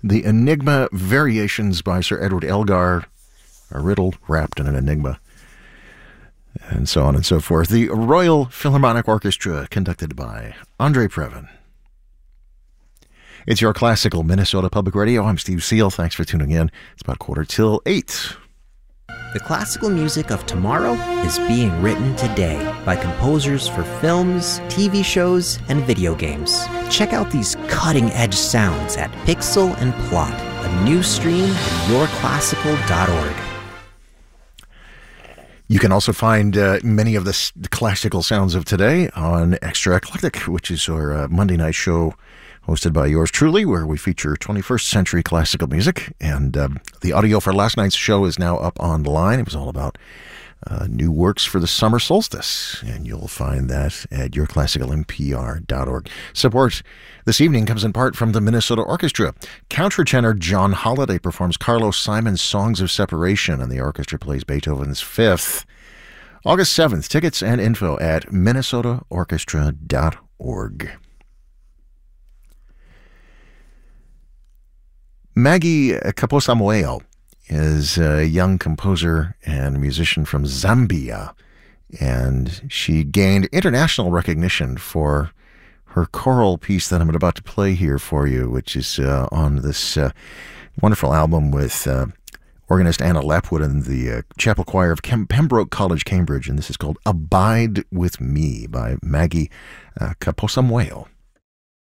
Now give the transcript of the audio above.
The Enigma Variations by Sir Edward Elgar, a riddle wrapped in an enigma, and so on and so forth. The Royal Philharmonic Orchestra, conducted by Andre Previn. It's your classical Minnesota Public Radio. I'm Steve Seal. Thanks for tuning in. It's about 7:45. The classical music of tomorrow is being written today by composers for films, TV shows, and video games. Check out these cutting-edge sounds at Pixel and Plot, a new stream at yourclassical.org. You can also find many of the classical sounds of today on Extra Eclectic, which is our Monday night show hosted by yours truly, where we feature 21st century classical music. And the audio for last night's show is now up online. It was all about new works for the summer solstice, and you'll find that at yourclassicalmpr.org. Support this evening comes in part from the Minnesota Orchestra. Countertenor John Holliday performs Carlos Simon's Songs of Separation, and the orchestra plays Beethoven's Fifth. August 7th. Tickets and info at minnesotaorchestra.org. Maggie Kaposamoeo is a young composer and musician from Zambia, and she gained international recognition for her choral piece that I'm about to play here for you, which is on this wonderful album with organist Anna Lapwood and the chapel choir of Pembroke College, Cambridge, and this is called Abide With Me by Maggie Kaposamoeo.